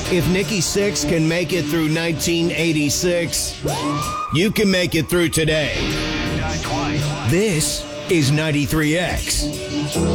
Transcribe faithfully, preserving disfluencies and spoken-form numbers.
If Nikki Sixx can make it through nineteen eighty-six, you can make it through today. This is ninety-three X.